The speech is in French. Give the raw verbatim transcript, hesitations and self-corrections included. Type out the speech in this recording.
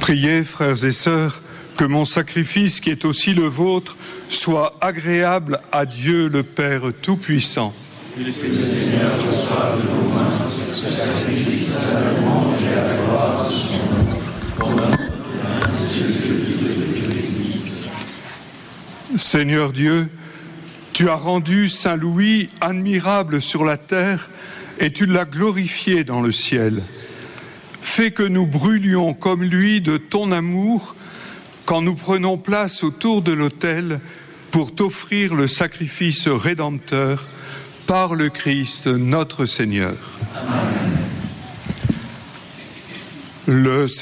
Priez, frères et sœurs, que mon sacrifice, qui est aussi le vôtre, soit agréable à Dieu le Père Tout-Puissant. Que le Seigneur reçoive de vos mains ce sacrifice à la louange et à la gloire de son nom, pour notre bien et celui de l'Église. Seigneur Dieu, tu as rendu Saint Louis admirable sur la terre et tu l'as glorifié dans le ciel. Fais que nous brûlions comme lui de ton amour quand nous prenons place autour de l'autel pour t'offrir le sacrifice rédempteur par le Christ notre Seigneur. Amen. Le Seigneur